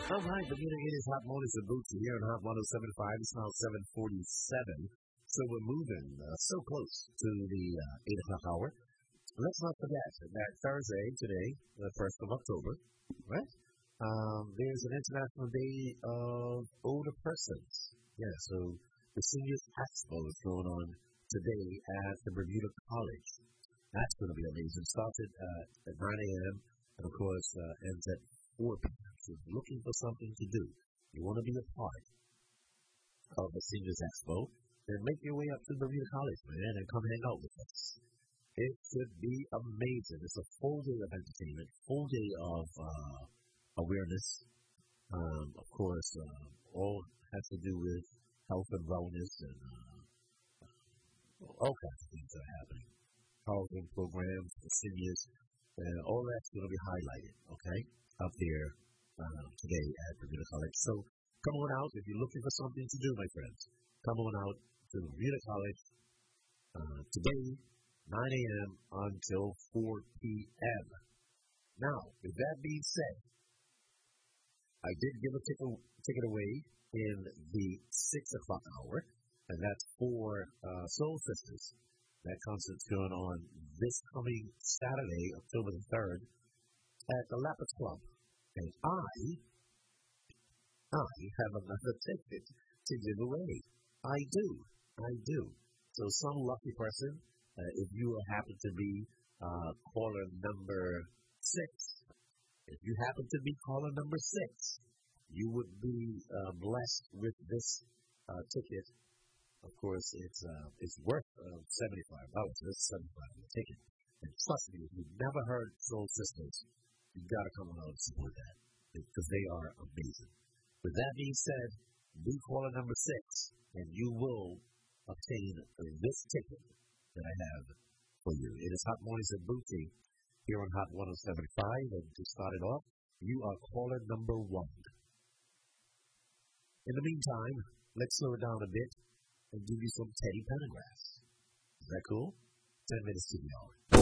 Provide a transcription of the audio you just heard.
All right, the meeting it is Hot Mornings with Boots here on Hot 107.5. It's now 7:47. So we're moving so close to the 8 o'clock hour. Let's not forget that Thursday, today, the 1st of October, right? There's an International Day of Older Persons. Yeah, so the Seniors Expo is going on today at the Bermuda College. That's going to be amazing. Started at 9 a.m. and, of course, ends at 4 p.m. So if you're looking for something to do, you want to be a part of the Seniors Expo, then make your way up to Bermuda College, man, and come hang out with us. It should be amazing. It's a full day of entertainment, full day of awareness. Of course, all has to do with health and wellness and all kinds of things that are happening. Housing programs, the seniors, and all that's going to be highlighted, okay, up there today at Bermuda College. So come on out if you're looking for something to do, my friends. Come on out to Bermuda College today, 9 a.m. until 4 p.m. Now, with that being said, I did give a ticket away in the 6 o'clock hour, and that's for Soul Sisters. That concert's going on this coming Saturday, October the 3rd, at the Lapis Club. And I have another ticket to give away. I do. So some lucky person, if you happen to be caller number 6, if you happen to be caller number 6, you would be blessed with this ticket. Of course, it's worth $75. It's $75 ticket. And trust me, if you've never heard Soul Sisters, you've got to come out and support that because they are amazing. With that being said, be caller number 6, and you will obtain this ticket that I have for you. It is Hot Mornings at Booty here on Hot 107.5, and to start it off, you are caller number 1. In the meantime, let's slow it down a bit and give you some Teddy Pendergrass. Is that cool? 10 minutes to the hour.